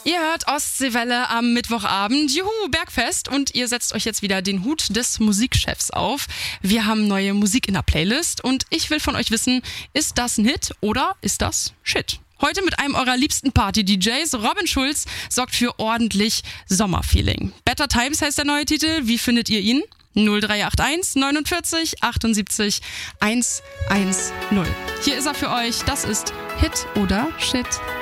Ihr hört Ostseewelle am Mittwochabend. Juhu, Bergfest. Und ihr setzt euch jetzt wieder den Hut des Musikchefs auf. Wir haben neue Musik in der Playlist und ich will von euch wissen, ist das ein Hit oder ist das Shit? Heute mit einem eurer liebsten Party-DJs. Robin Schulz sorgt für ordentlich Sommerfeeling. Better Times heißt der neue Titel. Wie findet ihr ihn? 0381 49 78 110. Hier ist er für euch. Das ist Hit oder Shit.